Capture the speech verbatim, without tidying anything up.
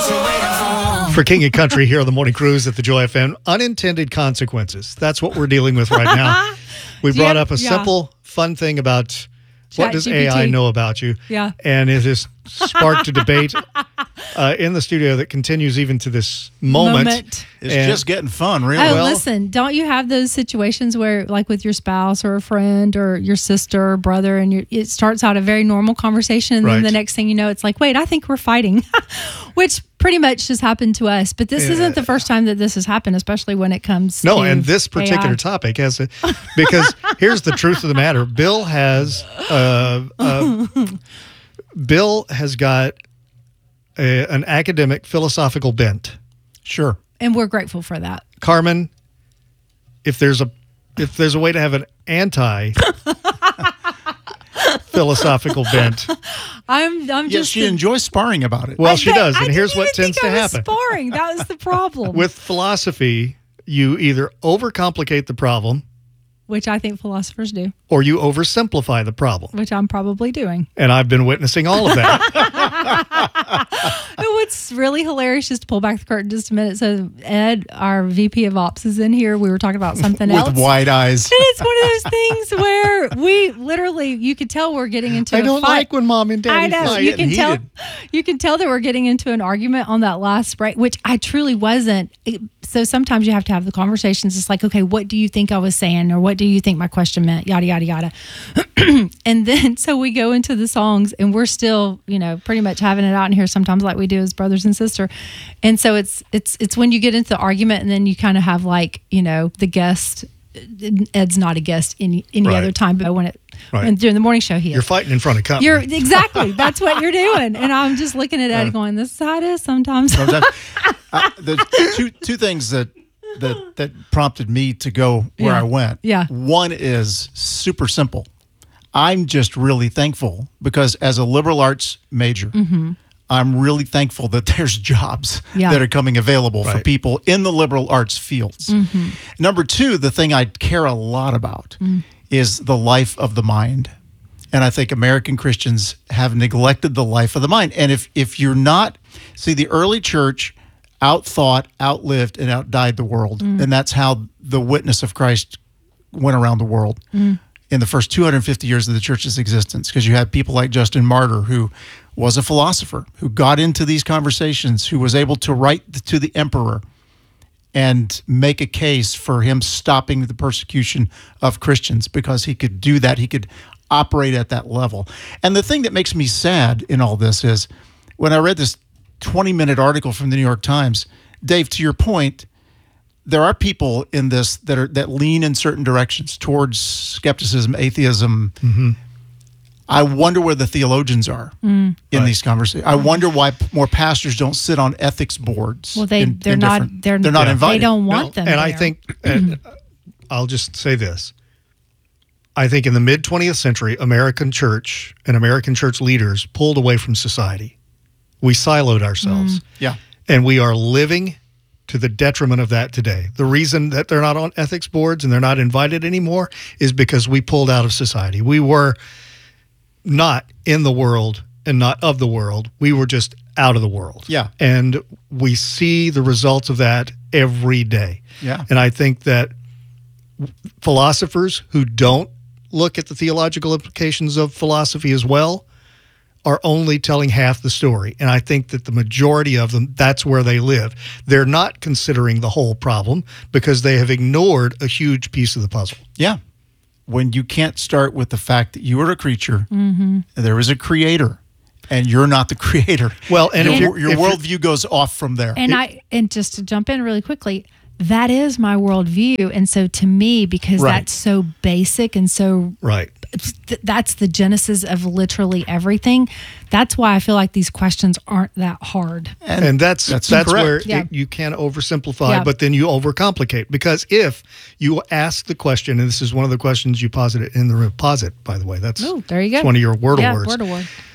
For King of Country here on the Morning Cruise at the Joy F M, unintended consequences. That's what we're dealing with right now. We brought Yeah, up a yeah. simple, fun thing about what does A I ChatGPT. know about you? Yeah. And it has sparked a debate uh, in the studio that continues even to this moment. Moment. It's And- just getting fun, really. Oh, Well- listen, don't you have those situations where, like with your spouse or a friend or your sister or brother, and you it starts out a very normal conversation, and Right. then the next thing you know, it's like, wait, I think we're fighting, which pretty much has happened to us. But this Yeah. isn't the first time that this has happened, especially when it comes No, to and this particular A I. topic has a, because here's the truth of the matter. Bill has uh, uh, Bill has got a, an academic philosophical bent. Sure. And we're grateful for that. Carmen, if there's a if there's a way to have an anti philosophical bent, I'm, I'm Yes, just. she enjoys sparring about it. well, she I- does, I and here's didn't what even tends think to I was happen. Sparring. That was the problem. With philosophy, you either overcomplicate the problem which I think philosophers do, or you oversimplify the problem. which I'm probably doing. And I've been witnessing all of that. And what's really hilarious, just to pull back the curtain just a minute. So Ed, our V P of Ops, is in here. We were talking about something With else. wide eyes. And it's one of those things where we literally, you could tell we're getting into I a don't fight. like when mom and I daddy know. fight. You can getting tell. heated. You can tell that we're getting into an argument on that last break, which I truly wasn't. It- So sometimes you have to have the conversations. It's like, okay, what do you think I was saying, or what do you think my question meant? Yada yada yada. And then so we go into the songs, and we're still, you know, pretty much having it out in here sometimes, like we do as brothers and sister. And so it's it's it's when you get into the argument, and then you kind of have like, you know, the guest. Ed's not a guest any any Right. other time, but when it Right. when during the morning show, he is. You're fighting in front of company. You're exactly. That's what you're doing, and I'm just looking at Ed, going, "This is how it is sometimes." Sometimes, uh, the two two things that that that prompted me to go where Yeah. I went. Yeah. One is super simple. I'm just really thankful because as a liberal arts major, I'm really thankful that there's jobs Yeah. that are coming available for Right. people in the liberal arts fields. Number two, the thing I care a lot about is the life of the mind. And I think American Christians have neglected the life of the mind. And if if you're not, see, the early church outthought, outlived, and outdied the world. And that's how the witness of Christ went around the world in the first two hundred fifty years of the church's existence. Because you had people like Justin Martyr, who was a philosopher, who got into these conversations, who was able to write to the emperor and make a case for him stopping the persecution of Christians because he could do that. He could operate at that level. And the thing that makes me sad in all this is when I read this twenty-minute article from the New York Times, Dave, to your point, there are people in this that are that lean in certain directions towards skepticism, atheism. I wonder where the theologians are in these conversations. I wonder why p- more pastors don't sit on ethics boards. Well, they in- they're in not different- they're, they're not They invited. don't want No, them. and I there. think, and I'll just say this. I think in the mid twentieth century, American church and American church leaders pulled away from society. We siloed ourselves. Yeah. And we are living to the detriment of that today. The reason that they're not on ethics boards and they're not invited anymore is because we pulled out of society. We were not in the world and not of the world. We were just out of the world. Yeah. And we see the results of that every day. Yeah. And I think that philosophers who don't look at the theological implications of philosophy as well are only telling half the story. And I think that the majority of them, that's where they live. They're not considering the whole problem because they have ignored a huge piece of the puzzle. Yeah. When you can't start with the fact that you are a creature, and there is a creator, and you're not the creator. Well, and your, if you're- your if you're- worldview goes off from there. And I and just to jump in really quickly, that is my worldview. And so to me, because Right. that's so basic and so Right. th- that's the genesis of literally everything. That's why I feel like these questions aren't that hard. And, that's that's that's, incorrect. where Yeah. it, you can oversimplify, Yeah. but then you overcomplicate. Because if you ask the question, and this is one of the questions you posited in the room, posit, by the way, that's Oh, there you go. it's one of your wordle yeah, words. word to word.